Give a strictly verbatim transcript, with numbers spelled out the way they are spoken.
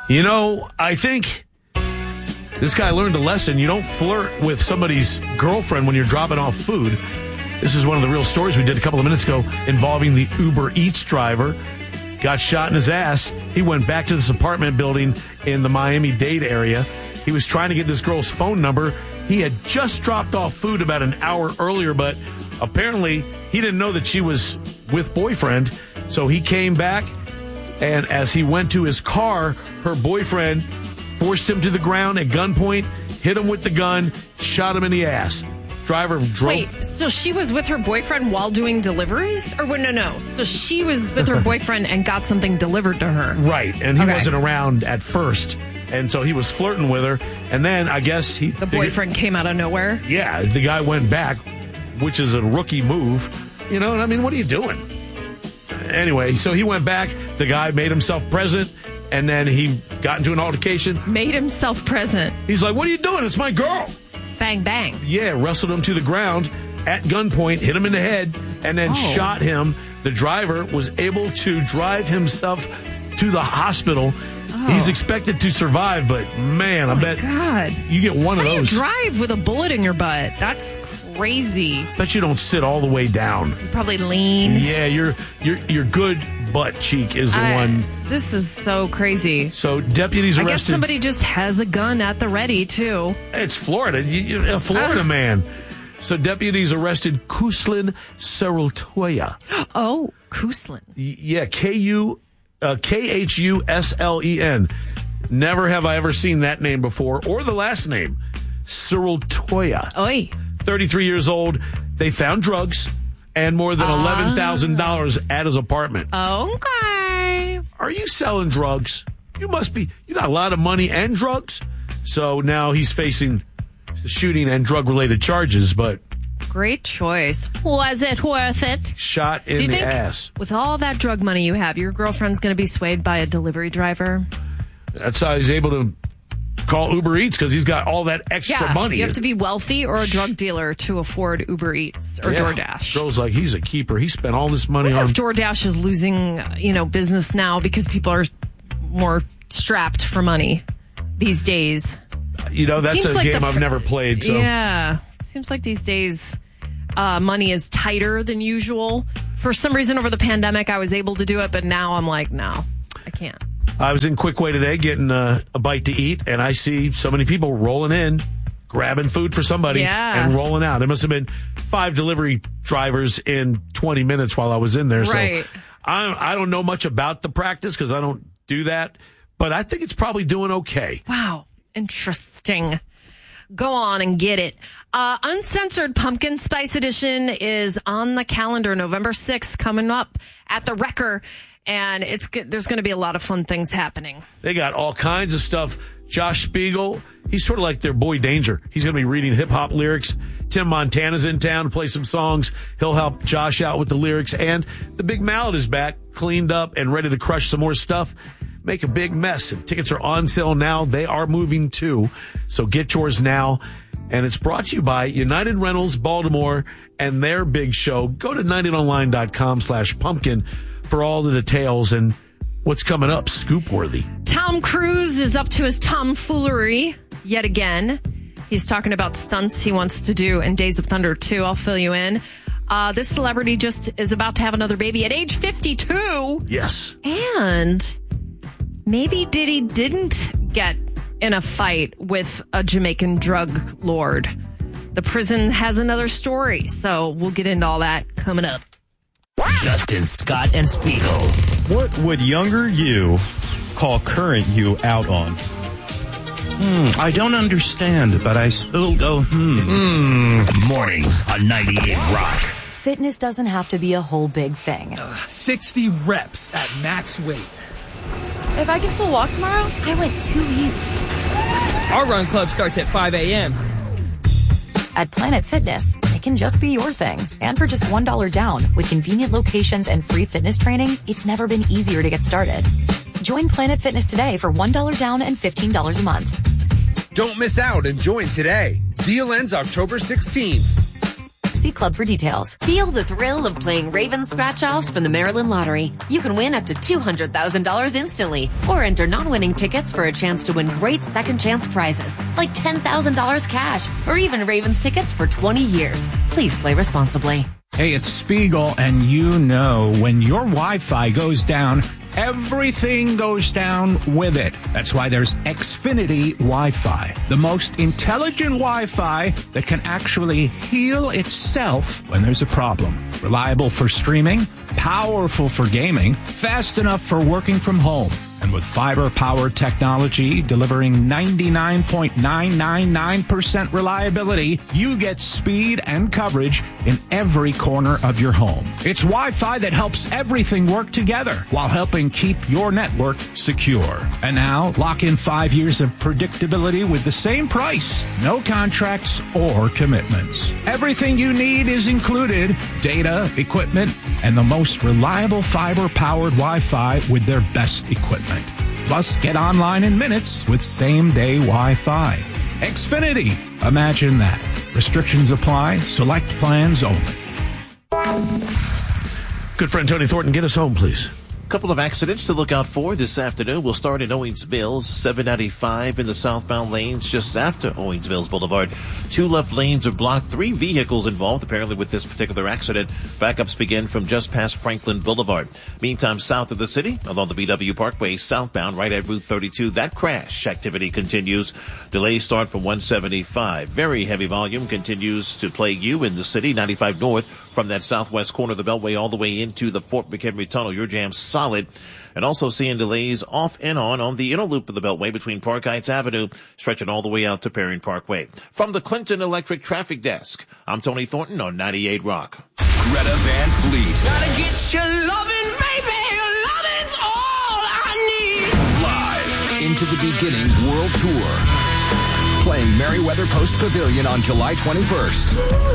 You know, I think this guy learned a lesson. You don't flirt with somebody's girlfriend when you're dropping off food. This is one of the real stories we did a couple of minutes ago involving the Uber Eats driver. Got shot in his ass. He went back to this apartment building in the Miami-Dade area. He was trying to get this girl's phone number. He had just dropped off food about an hour earlier, but apparently he didn't know that she was with boyfriend. So he came back, and as he went to his car, her boyfriend forced him to the ground at gunpoint, hit him with the gun, shot him in the ass. Driver drove. Wait, so she was with her boyfriend while doing deliveries? Or no, no. So she was with her boyfriend and got something delivered to her. Right, and he okay. wasn't around at first. And so he was flirting with her. And then I guess he... The boyfriend the, came out of nowhere? Yeah, the guy went back, which is a rookie move. You know, I mean, what are you doing? Anyway, so he went back. The guy made himself present. And then he got into an altercation. Made himself present. He's like, what are you doing? It's my girl. Bang, bang. Yeah, wrestled him to the ground at gunpoint, hit him in the head, and then oh. shot him. The driver was able to drive himself to the hospital. Oh. He's expected to survive, but man, oh I bet God. you get one How of those. How do you drive with a bullet in your butt? That's crazy. Bet you don't sit all the way down. You probably lean. Yeah, your your your good butt cheek is the I, one. This is so crazy. So deputies arrested. I guess somebody just has a gun at the ready, too. It's Florida. You, you, a Florida uh. man. So deputies arrested Kuslin Serotoya. Oh, Kuslin. Yeah, K U uh, K H U S L E N. Never have I ever seen that name before, or the last name, Serotoya. Oi. thirty-three years old. They found drugs and more than eleven thousand dollars at his apartment. Okay. Are you selling drugs? You must be. You got a lot of money and drugs. So now he's facing shooting and drug-related charges, but... Great choice. Was it worth it? Shot in Do you the think ass. With all that drug money you have, your girlfriend's going to be swayed by a delivery driver? That's how he's able to call Uber Eats, because he's got all that extra yeah, money. You have to be wealthy or a drug dealer to afford Uber Eats or yeah. DoorDash. Joe's like, he's a keeper. He spent all this money I wonder on... if DoorDash is losing, you know, business now because people are more strapped for money these days. You know, that's a like game fr- I've never played. So. Yeah. Seems like these days uh, money is tighter than usual. For some reason over the pandemic, I was able to do it, but now I'm like, no, I can't. I was in Quickway today getting uh, a bite to eat, and I see so many people rolling in, grabbing food for somebody, yeah. and rolling out. It must have been five delivery drivers in twenty minutes while I was in there. Right. So I, I don't know much about the practice because I don't do that, but I think it's probably doing okay. Wow. Interesting. Go on and get it. Uh, Uncensored Pumpkin Spice Edition is on the calendar, November sixth, coming up at the Wrecker. And it's there's going to be a lot of fun things happening. They got all kinds of stuff. Josh Spiegel, he's sort of like their Boy Danger. He's going to be reading hip-hop lyrics. Tim Montana's in town to play some songs. He'll help Josh out with the lyrics. And the Big Mallet is back, cleaned up, and ready to crush some more stuff. Make a big mess. And tickets are on sale now. They are moving too. So get yours now. And it's brought to you by United Rentals Baltimore and their big show. Go to ninety online dot com slash pumpkin for all the details and what's coming up, scoop worthy. Tom Cruise is up to his tomfoolery yet again. He's talking about stunts he wants to do in Days of Thunder two. I'll fill you in. Uh, this celebrity just is about to have another baby at age fifty-two. Yes. And maybe Diddy didn't get in a fight with a Jamaican drug lord. The prison has another story, so we'll get into all that coming up. Justin, Scott, and Spiegel. What would younger you call current you out on? Hmm, I don't understand, but I still go, hmm. Mm, mornings on ninety-eight Rock. Fitness doesn't have to be a whole big thing. Uh, sixty reps at max weight. If I can still walk tomorrow, I went too easy. Our run club starts at five a.m. At Planet Fitness, it can just be your thing. And for just one dollar down, with convenient locations and free fitness training, it's never been easier to get started. Join Planet Fitness today for one dollar down and fifteen dollars a month. Don't miss out and join today. Deal ends October sixteenth. See club for details. Feel the thrill of playing Ravens scratch-offs from the Maryland Lottery. You can win up to two hundred thousand dollars instantly, or enter non-winning tickets for a chance to win great second chance prizes, like ten thousand dollars cash, or even Ravens tickets for twenty years. Please play responsibly. Hey, it's Spiegel, and you know when your Wi-Fi goes down, everything goes down with it. That's why there's Xfinity Wi-Fi, the most intelligent Wi-Fi that can actually heal itself when there's a problem. Reliable for streaming, powerful for gaming, fast enough for working from home. And with fiber-powered technology delivering ninety-nine point nine nine nine percent reliability, you get speed and coverage in every corner of your home. It's Wi-Fi that helps everything work together while helping keep your network secure. And now, lock in five years of predictability with the same price. No contracts or commitments. Everything you need is included. Data, equipment, and the most reliable fiber-powered Wi-Fi with their best equipment. Plus, get online in minutes with same-day Wi-Fi. Xfinity. Imagine that. Restrictions apply. Select plans only. Good friend Tony Thornton, get us home, please. Couple of accidents to look out for this afternoon. We'll start in Owings Mills, seven ninety-five in the southbound lanes just after Owings Mills Boulevard. Two left lanes are blocked. Three vehicles involved, apparently, with this particular accident. Backups begin from just past Franklin Boulevard. Meantime, south of the city, along the B W Parkway, southbound, right at Route thirty-two, that crash activity continues. Delays start from one seventy-five. Very heavy volume continues to plague you in the city, ninety-five north, from that southwest corner of the Beltway all the way into the Fort McHenry Tunnel. Your jam's solid. And also seeing delays off and on on the inner loop of the Beltway between Park Heights Avenue, stretching all the way out to Perrine Parkway. From the Clinton Electric Traffic Desk, I'm Tony Thornton on ninety-eight Rock. Greta Van Fleet. Gotta get your loving, baby. Your loving's all I need. Live into the beginning world tour. Playing Merriweather Post Pavilion on July twenty-first.